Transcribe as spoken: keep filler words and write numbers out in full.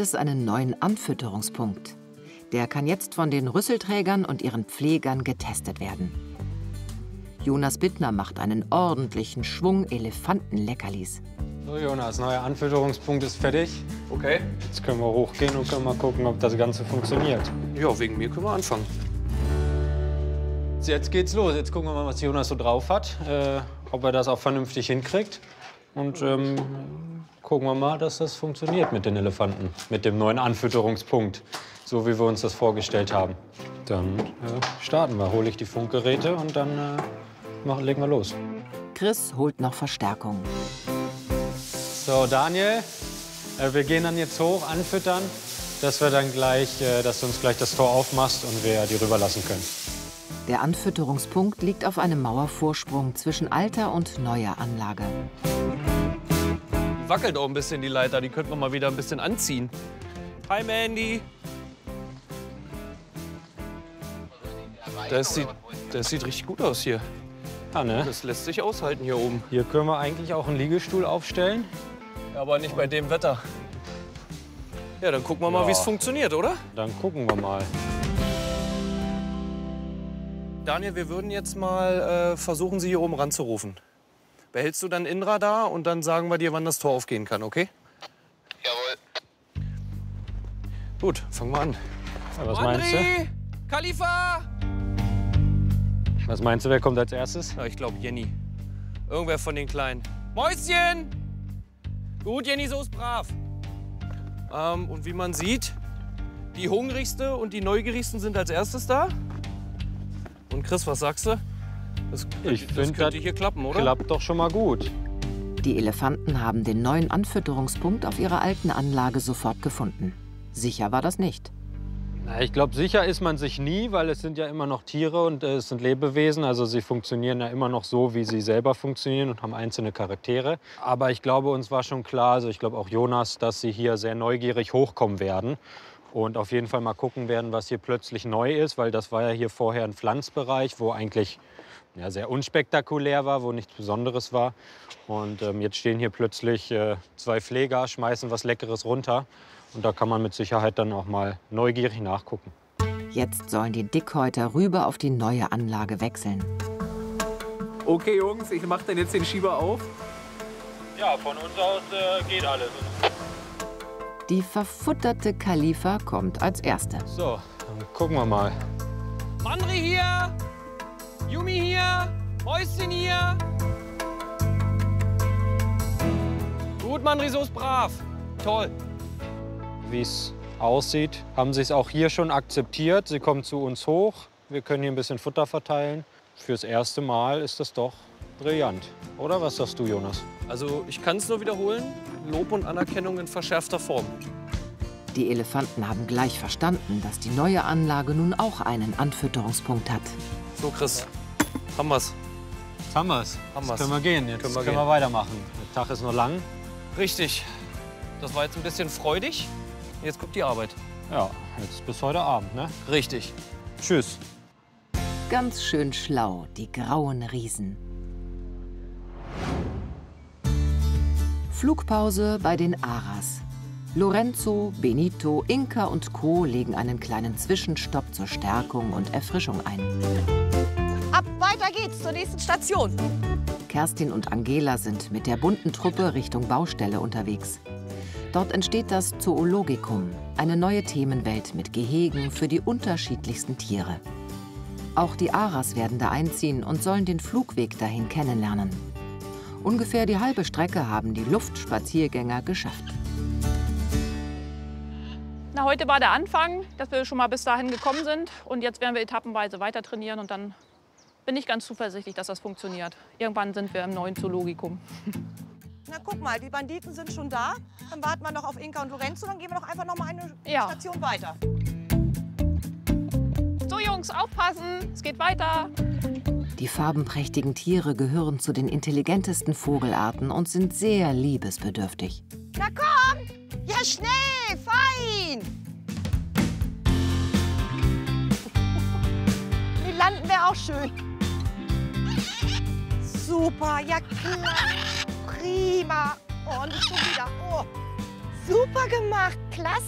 gibt es einen neuen Anfütterungspunkt. Der kann jetzt von den Rüsselträgern und ihren Pflegern getestet werden. Jonas Bittner macht einen ordentlichen Schwung Elefantenleckerlis. So, Jonas, neuer Anfütterungspunkt ist fertig. Okay. Jetzt können wir hochgehen und können mal gucken, ob das Ganze funktioniert. Ja, wegen mir können wir anfangen. Jetzt geht's los. Jetzt gucken wir mal, was Jonas so drauf hat. Äh, ob er das auch vernünftig hinkriegt. Und ähm, gucken wir mal, dass das funktioniert mit den Elefanten. Mit dem neuen Anfütterungspunkt. So wie wir uns das vorgestellt haben. Dann äh, starten wir. Hole ich die Funkgeräte und dann äh, machen, legen wir los. Chris holt noch Verstärkung. So, Daniel, äh, wir gehen dann jetzt hoch, anfüttern, dass wir dann gleich, äh, dass du uns gleich das Tor aufmachst und wir die rüberlassen können. Der Anfütterungspunkt liegt auf einem Mauervorsprung zwischen alter und neuer Anlage. Wackelt auch ein bisschen die Leiter, die könnten wir mal wieder ein bisschen anziehen. Hi Mandy. Das sieht, das sieht richtig gut aus hier. Ja, ne? Das lässt sich aushalten hier oben. Hier können wir eigentlich auch einen Liegestuhl aufstellen. Aber nicht bei dem Wetter. Ja, dann gucken wir mal, Ja. wie es funktioniert, oder? Dann gucken wir mal. Daniel, wir würden jetzt mal äh, versuchen, Sie hier oben ranzurufen. Behältst du dann Innenradar und dann sagen wir dir, wann das Tor aufgehen kann, okay? Jawohl. Gut, fangen wir an. Ja, was meinst du? Khalifa! Was meinst du, wer kommt als erstes? Ja, ich glaube Jenny. Irgendwer von den Kleinen. Mäuschen! Gut, Jenny, so ist brav. Ähm, und wie man sieht, die Hungrigste und die Neugierigsten sind als erstes da. Und Chris, was sagst du? Das, Ich das finde, könnte hier klappen, oder? Klappt doch schon mal gut. Die Elefanten haben den neuen Anfütterungspunkt auf ihrer alten Anlage sofort gefunden. Sicher war das nicht. Na, ich glaube, sicher ist man sich nie, weil es sind ja immer noch Tiere und äh, es sind Lebewesen. Also sie funktionieren ja immer noch so, wie sie selber funktionieren und haben einzelne Charaktere. Aber ich glaube, uns war schon klar, also ich glaube auch Jonas, dass sie hier sehr neugierig hochkommen werden. Und auf jeden Fall mal gucken werden, was hier plötzlich neu ist, weil das war ja hier vorher ein Pflanzbereich, wo eigentlich ja, sehr unspektakulär war, wo nichts Besonderes war. Und ähm, jetzt stehen hier plötzlich äh, zwei Pfleger, schmeißen was Leckeres runter. Und da kann man mit Sicherheit dann auch mal neugierig nachgucken. Jetzt sollen die Dickhäuter rüber auf die neue Anlage wechseln. Okay, Jungs, ich mach dann jetzt den Schieber auf. Ja, von uns aus äh, geht alles. Die verfutterte Khalifa kommt als Erste. So, dann gucken wir mal. Mandri hier! Yumi hier! Mäuschen hier! Gut, Mandri, so ist brav. Toll. Wie es aussieht, haben sie es auch hier schon akzeptiert. Sie kommen zu uns hoch. Wir können hier ein bisschen Futter verteilen. Fürs erste Mal ist das doch brillant. Oder was sagst du, Jonas? Also, ich kann es nur wiederholen. Lob und Anerkennung in verschärfter Form. Die Elefanten haben gleich verstanden, dass die neue Anlage nun auch einen Anfütterungspunkt hat. So, Chris, haben wir's. Jetzt haben wir's. Haben Jetzt wir's. können wir gehen. Jetzt Können können wir wir, gehen. weitermachen. Der Tag ist noch lang. Richtig. Das war jetzt ein bisschen freudig. Jetzt kommt die Arbeit. Ja, jetzt bis heute Abend, ne? Richtig. Tschüss. Ganz schön schlau, die grauen Riesen. Flugpause bei den Aras. Lorenzo, Benito, Inka und Co. legen einen kleinen Zwischenstopp zur Stärkung und Erfrischung ein. Ab, weiter geht's zur nächsten Station. Kerstin und Angela sind mit der bunten Truppe Richtung Baustelle unterwegs. Dort entsteht das Zoologikum, eine neue Themenwelt mit Gehegen für die unterschiedlichsten Tiere. Auch die Aras werden da einziehen und sollen den Flugweg dahin kennenlernen. Ungefähr die halbe Strecke haben die Luftspaziergänger geschafft. Na, heute war der Anfang, dass wir schon mal bis dahin gekommen sind. Und jetzt werden wir etappenweise weiter trainieren. Und dann bin ich ganz zuversichtlich, dass das funktioniert. Irgendwann sind wir im neuen Zoologikum. Na, guck mal, die Banditen sind schon da. Dann warten wir noch auf Inka und Lorenzo. Dann gehen wir doch einfach noch mal eine Ja. Station weiter. So, Jungs, aufpassen. Es geht weiter. Die farbenprächtigen Tiere gehören zu den intelligentesten Vogelarten und sind sehr liebesbedürftig. Na komm! Ja, schnell! Fein! Die landen wäre auch schön. Super, ja klar. Prima. Oh, nicht schon wieder. Oh, super gemacht. Klasse.